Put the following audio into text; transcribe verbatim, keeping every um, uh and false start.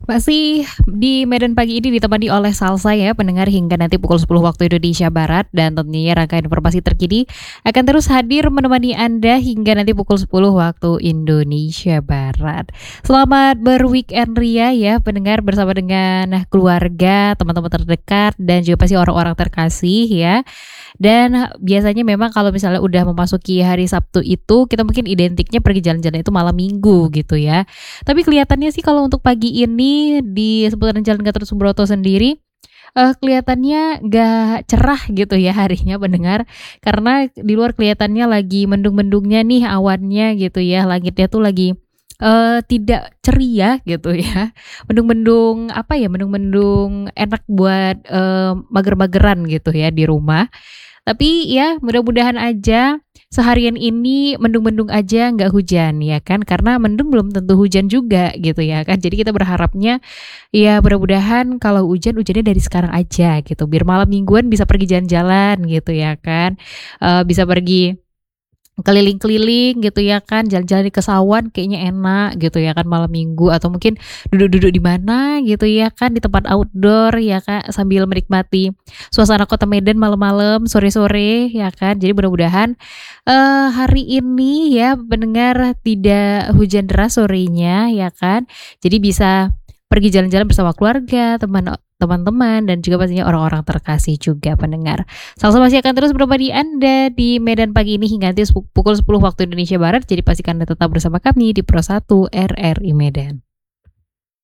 Masih di Medan pagi ini ditemani oleh Salsa ya pendengar hingga nanti pukul sepuluh waktu Indonesia Barat dan tentunya rangkaian informasi terkini akan terus hadir menemani Anda hingga nanti pukul sepuluh waktu Indonesia Barat. Selamat berweekend ria ya pendengar bersama dengan keluarga, teman-teman terdekat dan juga pasti orang-orang terkasih ya. Dan biasanya memang kalau misalnya udah memasuki hari Sabtu itu kita mungkin identiknya pergi jalan-jalan itu malam Minggu gitu ya. Tapi kelihatannya sih kalau untuk pagi ini di seputaran Jalan Gatot Subroto sendiri, eee, kelihatannya nggak cerah gitu ya harinya pendengar, karena di luar kelihatannya lagi mendung-mendungnya nih awannya gitu ya, langitnya tuh lagi, eee, tidak ceria gitu ya. Mendung-mendung apa ya, mendung-mendung enak buat, eee, mager-mageran gitu ya di rumah. Tapi ya mudah-mudahan aja seharian ini mendung-mendung aja nggak hujan ya kan, karena mendung belum tentu hujan juga gitu ya kan. Jadi kita berharapnya ya mudah-mudahan kalau hujan, hujannya dari sekarang aja gitu, biar malam mingguan bisa pergi jalan-jalan gitu ya kan, eee, bisa pergi keliling-keliling gitu ya kan, jalan-jalan di kesawan kayaknya enak gitu ya kan malam Minggu atau mungkin duduk-duduk di mana gitu ya kan, di tempat outdoor ya Kak, sambil menikmati suasana kota Medan malam-malam, sore-sore ya kan. Jadi mudah-mudahan, eee, hari ini ya pendengar tidak hujan deras sorenya ya kan. Jadi bisa pergi jalan-jalan bersama keluarga, teman teman-teman dan juga pastinya orang-orang terkasih juga pendengar. Salsa masih akan terus menemani Anda di Medan pagi ini hingga nanti sepu pukul sepuluh waktu Indonesia Barat, jadi pastikan Anda tetap bersama kami di Pro satu R R I Medan.